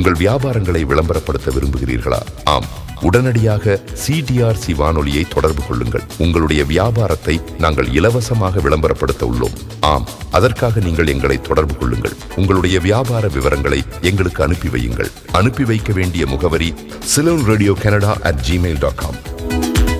உங்கள் வியாபாரங்களை விளம்பரப்படுத்த விரும்புகிறீர்களா? ஆம், உடனடியாக சிடிஆர்சி வானொலியை தொடர்பு கொள்ளுங்கள். உங்களுடைய வியாபாரத்தை நாங்கள் இலவசமாக விளம்பரப்படுத்த உள்ளோம். ஆம், அதற்காக நீங்கள் எங்களை தொடர்பு கொள்ளுங்கள். உங்களுடைய வியாபார விவரங்களை எங்களுக்கு அனுப்பி வையுங்கள். அனுப்பி வைக்க வேண்டிய முகவரி ceylonradiocanada@gmail.com.